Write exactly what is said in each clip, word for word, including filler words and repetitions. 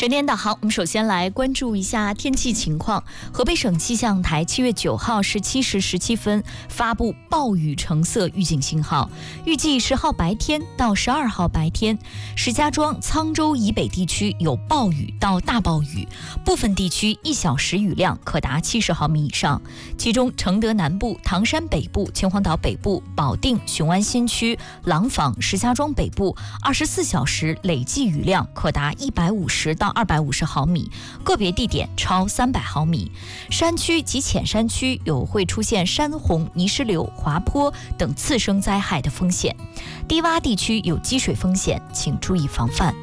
整点导航，我们首先来关注一下天气情况。河北省气象台七月九号十七时十七分发布暴雨橙色预警信号，预计十号白天到十二号白天，石家庄、沧州以北地区有暴雨到大暴雨，部分地区一小时雨量可达七十毫米以上。其中，承德南部、唐山北部、秦皇岛北部、保定、雄安新区、廊坊、石家庄北部二十四小时累计雨量可达一百五十到二百五十毫米，个别地点超三百毫米。山区及浅山区有会出现山洪、泥石流、滑坡等次生灾害的风险，低洼地区有积水风险，请注意防范。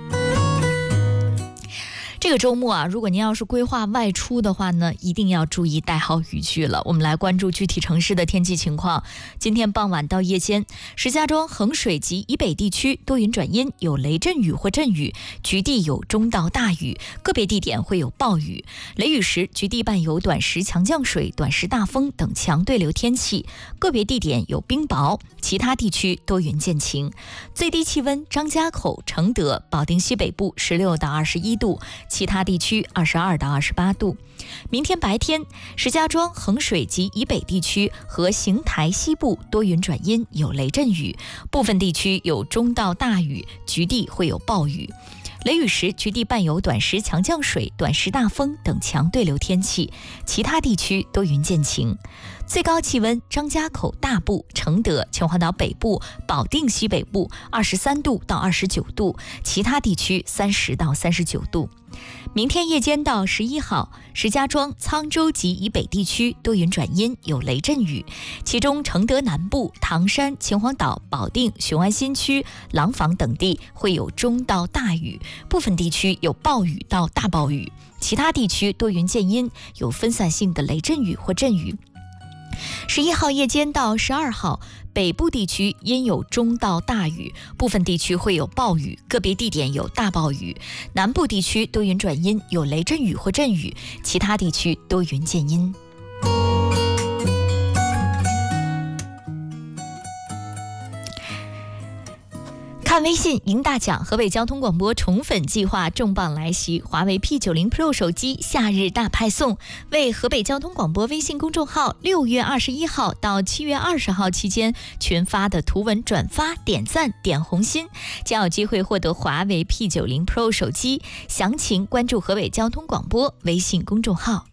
这个周末啊，如果您要是规划外出的话呢，一定要注意带好雨具了。我们来关注具体城市的天气情况。今天傍晚到夜间，石家庄、衡水及以北地区多云转阴，有雷阵雨或阵雨，局地有中到大雨，个别地点会有暴雨。雷雨时，局地伴有短时强降水、短时大风等强对流天气，个别地点有冰雹，其他地区多云见晴。最低气温，张家口、承德、保定西北部十六到二十一度。其他地区二十二到二十八度。明天白天，石家庄、衡水及以北地区和邢台西部多云转阴，有雷阵雨，部分地区有中到大雨，局地会有暴雨。雷雨时，局地伴有短时强降水、短时大风等强对流天气，其他地区多云见晴。最高气温，张家口大部、承德、秦皇岛北部、保定西北部二十三度到二十九度，其他地区三十到三十九度。明天夜间到十一号，石家庄、沧州及以北地区多云转阴，有雷阵雨，其中承德南部、唐山、秦皇岛、保定、雄安新区、廊坊等地会有中到大雨，部分地区有暴雨到大暴雨，其他地区多云见阴，有分散性的雷阵雨或阵雨。十一号夜间到十二号，北部地区阴有中到大雨，部分地区会有暴雨，个别地点有大暴雨。南部地区多云转阴，有雷阵雨或阵雨，其他地区多云见阴。看微信赢大奖，河北交通广播宠粉计划重磅来袭，华为 P 九十 Pro 手机夏日大派送。为河北交通广播微信公众号六月二十一号到七月二十号期间群发的图文转发、点赞、点红心，将有机会获得华为 P 九十 Pro 手机。详情关注河北交通广播微信公众号。